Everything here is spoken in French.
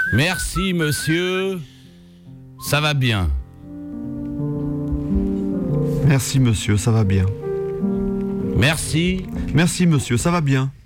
Merci, monsieur. Ça va bien. Merci monsieur, ça va bien. Merci. Merci monsieur, ça va bien.